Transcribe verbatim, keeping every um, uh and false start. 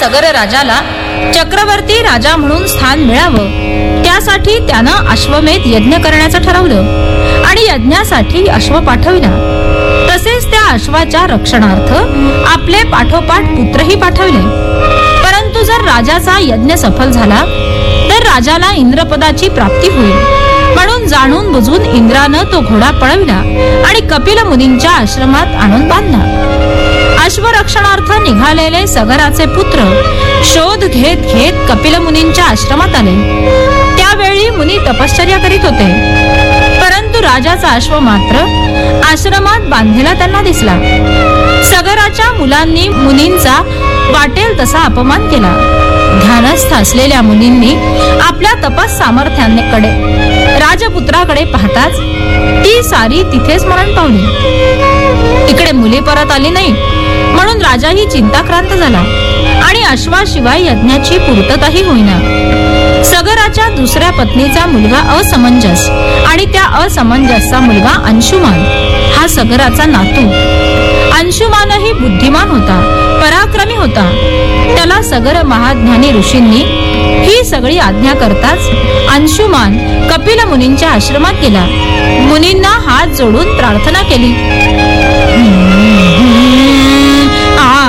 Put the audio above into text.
सगर राजाला चक्रवर्ती राजा म्हणून स्थान मिळावं, त्यासाठी त्यानं अश्वमेध यज्ञ करण्याचं ठरवलं आणि यज्ञासाठी अश्व पाठविला. तसेच त्या अश्वाच्या रक्षणार्थ आपले पाठोपाठ पुत्रही पाठवले. परंतु जर राजाचा यज्ञ सफल झाला तर राजाला इंद्रपदाची प्राप्ती होईल, म्हणून जाणून बुजून इंद्रानं तो घोडा पळविला आणि कपिल मुनींच्या आश्रमात आणून बांधला. अश्वरक्षणार्थ निघालेले सगराचे पुत्र शोध घेत घेत कपिल मुनींच्या आश्रमात आले. त्यावेळी मुनी तपश्चर्या करीत होते, परंतु राजाचा अश्व मात्र आश्रमात बांधलेला त्यांना दिसला. सगराच्या मुलांनी मुनींचा वाटेल तसा अपमान केला. ध्यानस्थ असलेल्या मुनींनी आपल्या तपस सामर्थ्याकडे राजपुत्राकडे पाहताच ती सारी तिथेच मरण पावली. तिकडे मुली परत आली नाही म्हणून राजाही चिंताक्रांत झाला आणि अश्वाशिवाय यज्ञाची पूर्तताही होईना. सगराच्या दुसऱ्या पत्नीचा मुलगा असमंजस आणि त्या असमंजसचा मुलगा अंशुमान हा सगराचा नातू. अंशुमानही बुद्धिमान होता, पराक्रमी होता. त्याला सगर महाज्ञानी ऋषींनी ही सगळी आज्ञा करताच अंशुमान कपिल मुनींच्या आश्रमात गेला. मुनींना हात जोडून प्रार्थना केली.